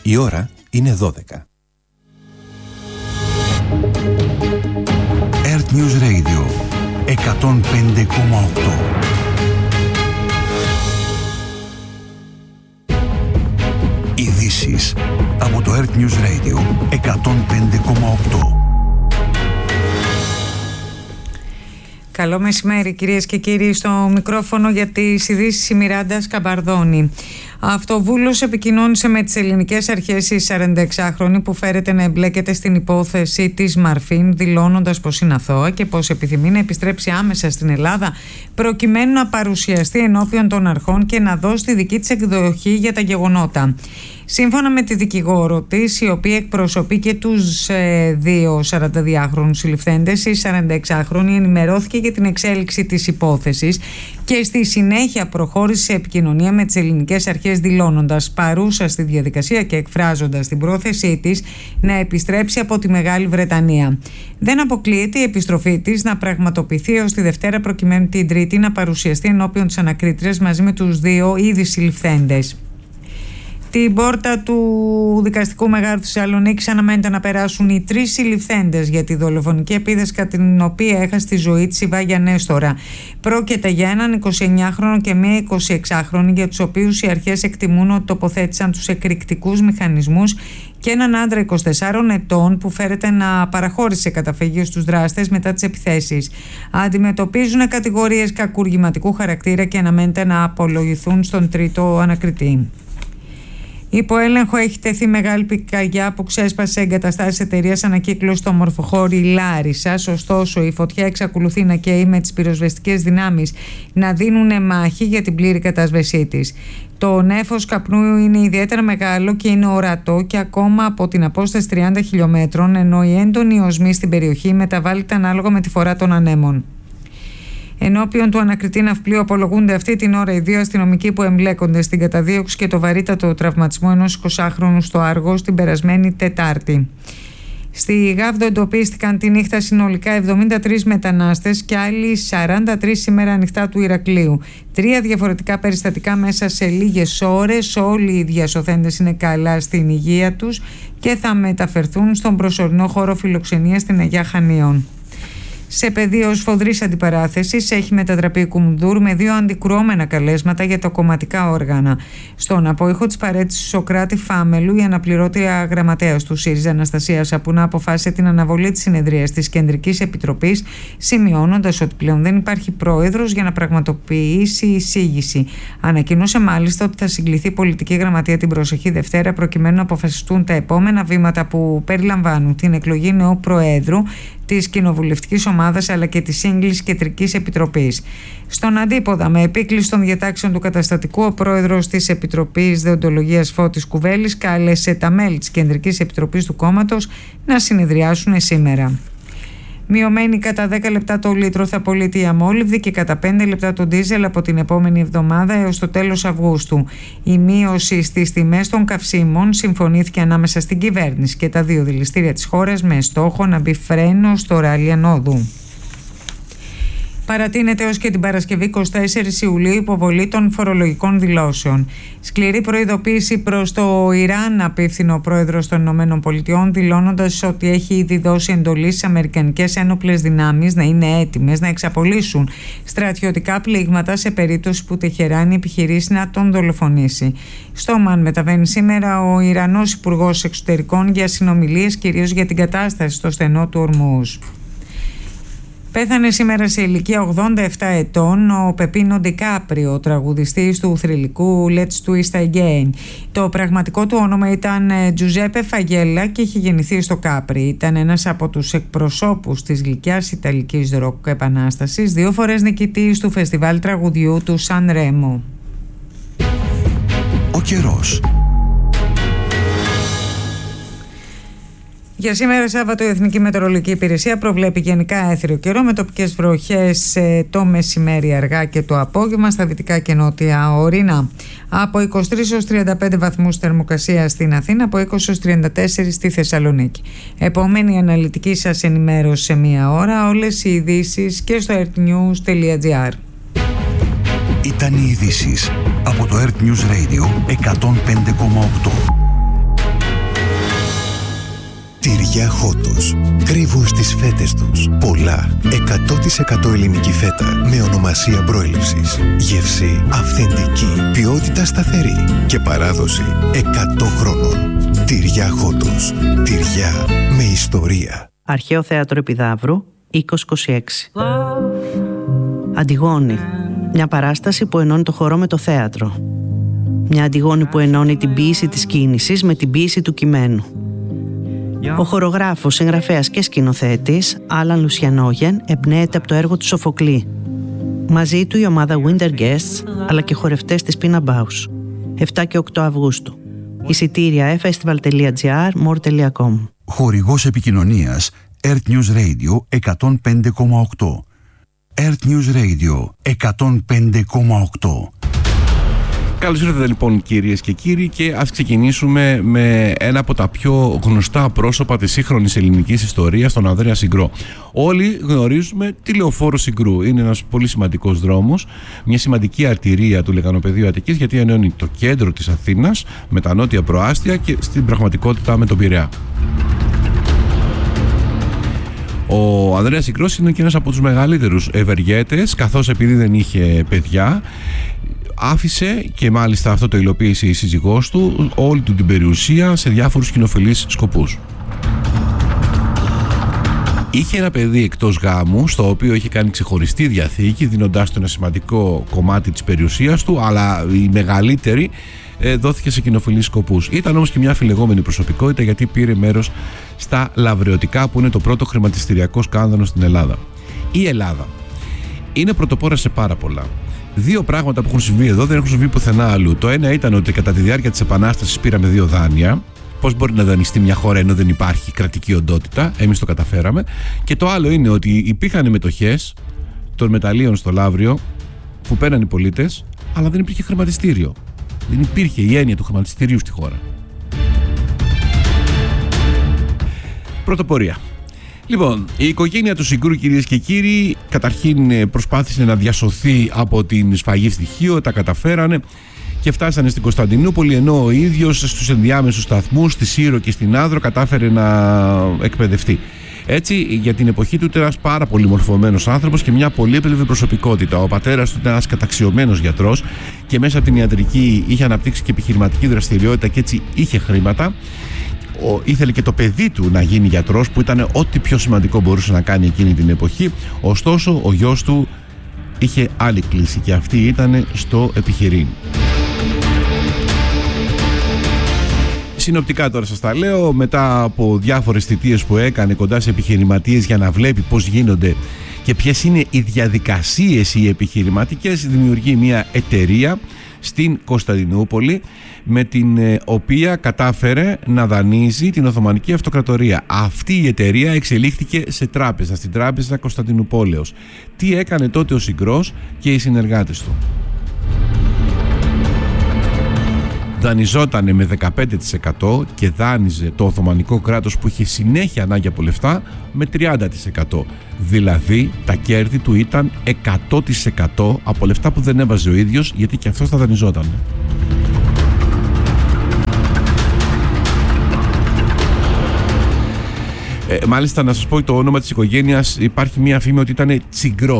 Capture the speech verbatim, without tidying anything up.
Η ώρα είναι δώδεκα. Earth News Radio εκατόν πέντε κόμμα οκτώ. Ειδήσεις από το Earth News Radio εκατόν πέντε κόμμα οκτώ. Καλό μεσημέρι κυρίες και κύριοι, στο μικρόφωνο για τις ειδήσεις η Μιράντα Σκαμπαρδόνη. Αυτοβούλος επικοινώνησε με τις ελληνικές αρχές η σαρανταεξάχρονη που φέρεται να εμπλέκεται στην υπόθεση της Μαρφίν, δηλώνοντας πως είναι αθώα και πως επιθυμεί να επιστρέψει άμεσα στην Ελλάδα προκειμένου να παρουσιαστεί ενώπιον των αρχών και να δώσει τη δική της εκδοχή για τα γεγονότα. Σύμφωνα με τη δικηγόρο της, η οποία εκπροσωπεί και τους ε, δύο σαρανταδυάχρονους συλληφθέντες, η σαρανταεξάχρονη ενημερώθηκε για την εξέλιξη της υπόθεσης και στη συνέχεια προχώρησε σε επικοινωνία με τις ελληνικές αρχές, δηλώνοντας παρούσα στη διαδικασία και εκφράζοντας την πρόθεσή της να επιστρέψει από τη Μεγάλη Βρετανία. Δεν αποκλείεται η επιστροφή της να πραγματοποιηθεί ως τη Δευτέρα, προκειμένου την Τρίτη να παρουσιαστεί ενώπιον της ανακρίτριας μαζί με τους δύο ήδη συλληφθέντες. Την πόρτα του δικαστικού μεγάρου της Θεσσαλονίκης αναμένεται να περάσουν οι τρεις συλληφθέντες για τη δολοφονική επίθεση κατά την οποία έχασε τη ζωή της η Βάγια Νέστορα. Πρόκειται για έναν εικοσιεννιάχρονο και μία εικοσιεξάχρονη, για τους οποίους οι αρχές εκτιμούν ότι τοποθέτησαν τους εκρηκτικούς μηχανισμούς, και έναν άντρα εικοσιτεσσάρων ετών που φέρεται να παραχώρησε καταφύγιο στους δράστες μετά τις επιθέσεις. Αντιμετωπίζουν κατηγορίες κακουργηματικού χαρακτήρα και αναμένεται να απολογηθούν στον τρίτο ανακριτή. Υπό έλεγχο έχει τεθεί μεγάλη πυρκαγιά που ξέσπασε εγκαταστάσεις εταιρείας ανακύκλωσης στο Μορφοχώρι Λάρισσας. Ωστόσο, η φωτιά εξακολουθεί να καίει, με τις πυροσβεστικές δυνάμεις να δίνουν μάχη για την πλήρη κατάσβεσή της. Το νέφος καπνού είναι ιδιαίτερα μεγάλο και είναι ορατό και ακόμα από την απόσταση τριάντα χιλιομέτρων, ενώ η έντονη οσμή στην περιοχή μεταβάλλεται ανάλογα με τη φορά των ανέμων. Ενώπιον του ανακριτή ναυπλίου απολογούνται αυτή την ώρα οι δύο αστυνομικοί που εμπλέκονται στην καταδίωξη και το βαρύτατο τραυματισμό ενός εικοσάχρονου στο Άργος την περασμένη Τετάρτη. Στη Γάβδο εντοπίστηκαν τη νύχτα συνολικά εβδομήντα τρεις μετανάστες και άλλοι σαράντα τρεις σήμερα ανοιχτά του Ηρακλείου. Τρία διαφορετικά περιστατικά μέσα σε λίγες ώρες. Όλοι οι διασωθέντες είναι καλά στην υγεία τους και θα μεταφερθούν στον προσωρινό χώρο φιλοξενίας στην Αγιά Χανίων. Σε πεδίο σφοδρής αντιπαράθεσης έχει μετατραπεί η Κουμουνδούρ με δύο αντικρουόμενα καλέσματα για τα κομματικά όργανα. Στον απόϊχο της παρέτησης του Σοκράτη Φάμελου, η αναπληρώτρια γραμματέας του ΣΥΡΙΖΑ Αναστασία Σαπούνα αποφάσισε την αναβολή της συνεδρίας της Κεντρικής Επιτροπής, σημειώνοντας ότι πλέον δεν υπάρχει πρόεδρος για να πραγματοποιήσει εισήγηση. Ανακοίνωσε μάλιστα ότι θα συγκληθεί η πολιτική γραμματεία την προσεχή Δευτέρα προκειμένου να αποφασιστούν τα επόμενα βήματα που περιλαμβάνουν την εκλογή νέου προέδρου της κοινοβουλευτικής ομάδας αλλά και της σύγκλησης Κεντρικής Επιτροπής. Στον αντίποδα, με επίκληση των διατάξεων του καταστατικού, ο πρόεδρος της Επιτροπής Δεοντολογίας Φώτης Κουβέλης κάλεσε τα μέλη της Κεντρικής Επιτροπής του κόμματος να συνεδριάσουν σήμερα. Μειωμένη κατά δέκα λεπτά το λίτρο θα πωλείται η αμόλυβδη και κατά πέντε λεπτά το ντίζελ από την επόμενη εβδομάδα έως το τέλος Αυγούστου. Η μείωση στις τιμές των καυσίμων συμφωνήθηκε ανάμεσα στην κυβέρνηση και τα δύο δηληστήρια της χώρας με στόχο να μπει φρένο στο ράλι ανόδου. Παρατείνεται έως και την Παρασκευή εικοστή τέταρτη Ιουλίου υποβολή των φορολογικών δηλώσεων. Σκληρή προειδοποίηση προς το Ιράν απίφθινε ο πρόεδρος των ΗΠΑ, δηλώνοντας ότι έχει ήδη δώσει εντολή στις αμερικανικές ένοπλες δυνάμεις να είναι έτοιμες να εξαπολύσουν στρατιωτικά πλήγματα σε περίπτωση που Τεχεράνη επιχειρήσει να τον δολοφονήσει. Στο Ομάν μεταβαίνει σήμερα ο Ιρανός Υπουργός Εξωτερικών για συνομιλίες κυρίως για την κατάσταση στο στενό του Ορμούζ. Πέθανε σήμερα σε ηλικία ογδόντα επτά ετών ο Πεπίνο Ντικάπριο, ο τραγουδιστής του θρυλικού Let's Twist Again. Το πραγματικό του όνομα ήταν Τζουζέπε Φαγέλα και είχε γεννηθεί στο Κάπρι. Ήταν ένας από τους εκπροσώπους της γλυκιάς Ιταλικής ροκ επανάστασης, δύο φορές νικητής του φεστιβάλ τραγουδιού του Σαν Ρέμο. Ο καιρός. Για σήμερα Σάββατο η Εθνική Μετεωρολογική Υπηρεσία προβλέπει γενικά έθριο καιρό με τοπικές βροχές το μεσημέρι αργά και το απόγευμα στα δυτικά και νότια ορεινά. Από είκοσι τρεις έως τριάντα πέντε βαθμούς θερμοκρασία στην Αθήνα, από είκοσι έως τριάντα τέσσερα στη Θεσσαλονίκη. Επόμενη αναλυτική σας ενημέρωση σε μία ώρα, όλες οι ειδήσεις και στο earthnews τελεία gr. Ήταν οι ειδήσεις από το Earth News Radio εκατόν πέντε κόμμα οκτώ. Τυριά Χότος. Κρύβουν στις φέτες τους πολλά εκατό τοις εκατό ελληνική φέτα με ονομασία προέλευσης. Γεύση αυθεντική, ποιότητα σταθερή και παράδοση εκατό χρόνων. Τυριά Χότος. Τυριά με ιστορία. Αρχαίο Θέατρο Επιδαύρου, είκοσι είκοσι έξι. Αντιγόνη. Μια παράσταση που ενώνει το χορό με το θέατρο. Μια Αντιγόνη που ενώνει την ποίηση της κίνησης με την ποίηση του κειμένου. Ο χορογράφος, συγγραφέας και σκηνοθέτης Άλαν Λουσιανόγεν εμπνέεται από το έργο του Σοφοκλή. Μαζί του η ομάδα Winter Guests αλλά και χορευτές της Pina Bausch. επτά και οκτώ Αυγούστου. Εισιτήρια festival τελεία gr, more τελεία com. Χορηγός επικοινωνίας Earth News Radio εκατόν πέντε κόμμα οκτώ. Earth News Radio εκατόν πέντε κόμμα οκτώ. Καλώς ήρθατε λοιπόν κυρίες και κύριοι, και ας ξεκινήσουμε με ένα από τα πιο γνωστά πρόσωπα της σύγχρονης ελληνικής ιστορίας, τον Ανδρέα Συγκρό. Όλοι γνωρίζουμε τη Λεωφόρο Συγκρού. Είναι ένας πολύ σημαντικός δρόμος, μια σημαντική αρτηρία του Λεγανοπεδίου Αττικής, γιατί ενώνει το κέντρο της Αθήνας με τα νότια προάστια και στην πραγματικότητα με τον Πειραιά. Ο Ανδρέας Συγκρός είναι και ένας από τους μεγαλύτερους ευεργέτες, καθώς επειδή δεν είχε παιδιά, άφησε, και μάλιστα αυτό το υλοποίησε η σύζυγός του, όλη του την περιουσία σε διάφορους κοινοφελείς σκοπούς. Είχε ένα παιδί εκτός γάμου, στο οποίο είχε κάνει ξεχωριστή διαθήκη, δίνοντάς του ένα σημαντικό κομμάτι της περιουσίας του, αλλά η μεγαλύτερη ε, δόθηκε σε κοινοφελείς σκοπούς. Ήταν όμως και μια αφιλεγόμενη προσωπικότητα, γιατί πήρε μέρος στα λαβρεωτικά, που είναι το πρώτο χρηματιστηριακό σκάνδαλο στην Ελλάδα. Η Ελλάδα είναι πρωτοπόρα σε πάρα πολλά. Δύο πράγματα που έχουν συμβεί εδώ δεν έχουν συμβεί πουθενά αλλού. Το ένα ήταν ότι κατά τη διάρκεια της Επανάστασης πήραμε δύο δάνεια. Πώς μπορεί να δανειστεί μια χώρα ενώ δεν υπάρχει κρατική οντότητα? Εμείς το καταφέραμε. Και το άλλο είναι ότι υπήρχαν μετοχές των μεταλλίων στο Λαύριο που παίρναν οι πολίτες, αλλά δεν υπήρχε χρηματιστήριο. Δεν υπήρχε η έννοια του χρηματιστηρίου στη χώρα. Πρωτοπορία. Λοιπόν, η οικογένεια του Συγκρού, κυρίες και κύριοι, καταρχήν προσπάθησε να διασωθεί από την σφαγή στοιχείο, τα καταφέρανε και φτάσανε στην Κωνσταντινούπολη, ενώ ο ίδιος στους ενδιάμεσους σταθμούς, στη Σύρο και στην Άδρο, κατάφερε να εκπαιδευτεί. Έτσι, για την εποχή του ήταν ένας πάρα πολύ μορφωμένος άνθρωπος και μια πολύπλευρη προσωπικότητα. Ο πατέρας του ήταν ένας καταξιωμένος γιατρός και μέσα από την ιατρική είχε αναπτύξει και επιχειρηματική δραστηριότητα και έτσι είχε χρήματα. Ο, ήθελε και το παιδί του να γίνει γιατρός, που ήταν ό,τι πιο σημαντικό μπορούσε να κάνει εκείνη την εποχή. Ωστόσο, ο γιος του είχε άλλη κλίση και αυτή ήταν στο επιχειρήν. Συνοπτικά τώρα σας τα λέω, μετά από διάφορες θητείες που έκανε κοντά σε επιχειρηματίες για να βλέπει πώς γίνονται και ποιες είναι οι διαδικασίες οι επιχειρηματικές, δημιουργεί μια εταιρεία στην Κωνσταντινούπολη, με την οποία κατάφερε να δανείζει την Οθωμανική Αυτοκρατορία. Αυτή η εταιρεία εξελίχθηκε σε τράπεζα, στην Τράπεζα Κωνσταντινουπόλεως. Τι έκανε τότε ο Συγκρός και οι συνεργάτες του? Δανειζότανε με δεκαπέντε τοις εκατό και δάνειζε το Οθωμανικό κράτος, που είχε συνέχεια ανάγκη από λεφτά, με τριάντα τοις εκατό. Δηλαδή τα κέρδη του ήταν εκατό τοις εκατό από λεφτά που δεν έβαζε ο ίδιος, γιατί και αυτός τα δανειζότανε. Ε, μάλιστα να σας πω το όνομα της οικογένειας, υπάρχει μια φήμη ότι ήταν Τσιγκρό.